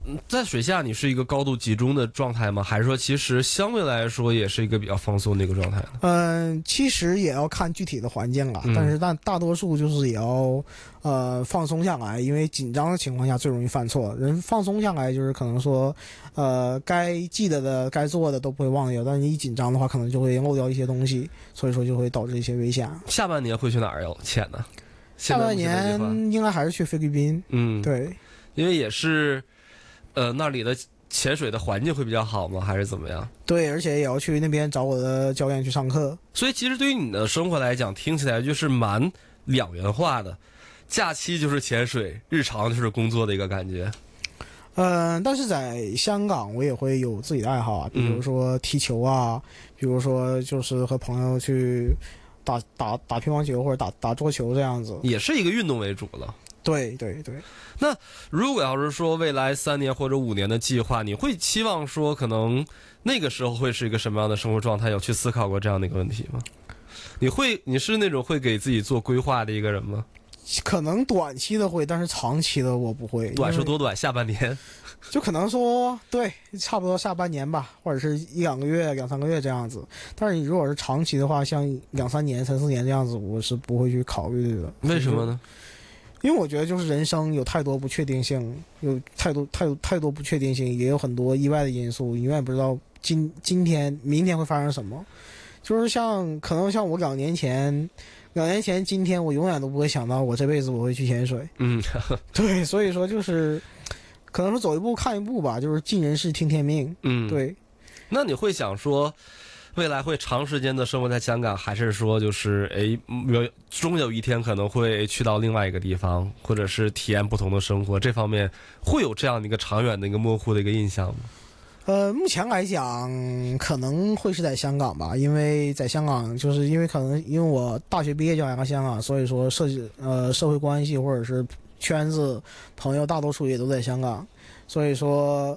在水下你是一个高度集中的状态吗？还是说其实相对来说也是一个比较放松的一个状态呢？ 其实也要看具体的环境了，但是大多数就是也要放松下来，因为紧张的情况下最容易犯错。人放松下来就是可能说该记得的该做的都不会忘掉，但是一紧张的话可能就会漏掉一些东西，所以说就会导致一些危险。 下半年会去哪儿潜呢？ 下半年应该还是去菲律宾。对， 因为也是那里的潜水的环境会比较好吗？还是怎么样？ 对，而且也要去那边找我的教练去上课。 所以其实对于你的生活来讲，听起来就是蛮两元化的，假期就是潜水，日常就是工作的一个感觉。 但是在香港我也会有自己的爱好啊，比如说踢球啊，比如说就是和朋友去打乒乓球或者打桌球这样子， 也是一个运动为主了。 对对对。 那如果要是说未来3年或者5年的计划，你会期望说可能那个时候会是一个什么样的生活状态？有去思考过这样的一个问题吗？你是那种会给自己做规划的一个人吗？ 可能短期的会，但是长期的我不会。 短是多短？下半年？ 就可能说对，差不多下半年吧，或者是1-2个月、2-3个月这样子。但是你如果是长期的话，像2-3年、3-4年这样子，我是不会去考虑的。 为什么呢？ 因为我觉得就是人生有太多不确定性，有太多不确定性，也有很多意外的因素，你永远不知道今天、明天会发生什么。就是可能像我2年前今天我永远都不会想到我这辈子我会去潜水。对，所以说就是可能是走一步看一步吧，就是尽人事听天命。对。 那你会想说未来会长时间的生活在香港，还是说就是终有一天可能会去到另外一个地方，或者是体验不同的生活？这方面会有这样的一个长远的一个模糊的一个印象吗？ 目前来讲可能会是在香港吧，因为在香港就是因为我大学毕业就来到香港，所以说社会关系或者是圈子朋友大多数也都在香港，所以说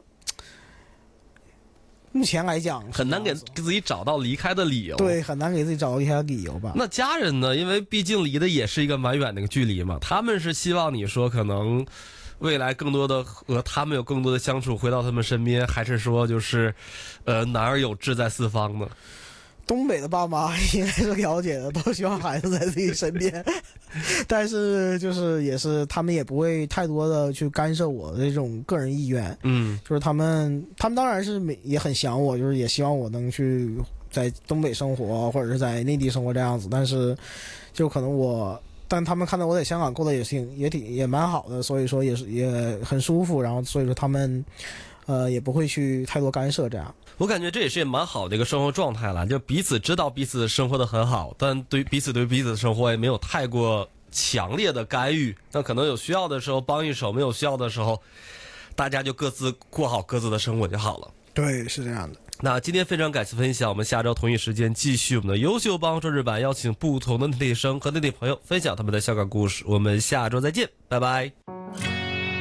目前来讲很难给自己找到离开的理由。 对，很难给自己找到离开的理由吧。 那家人呢？因为毕竟离的也是一个蛮远的一个距离嘛，他们是希望你说可能未来更多的和他们有更多的相处，回到他们身边，还是说就是男儿有志在四方呢？ 东北的爸妈应该是了解的，都希望孩子在自己身边但是就是他们也不会太多的去干涉我的这种个人意愿。就是他们当然是也很想我，就是也希望我能去在东北生活或者是在内地生活这样子，但是就可能但他们看到我在香港过得也蛮好的，所以说也很舒服，然后所以说他们也不会去太多干涉这样。 我感觉这也是蛮好的一个生活状态了，就彼此知道彼此生活的很好，但对彼此的生活也没有太过强烈的干预。那可能有需要的时候帮一手，没有需要的时候大家就各自过好各自的生活就好了。 对，是这样的。 那今天非常感谢分享，我们下周同一时间继续我们的优秀帮周日版，邀请不同的内地生和内地朋友分享他们的香港故事。我们下周再见，拜拜。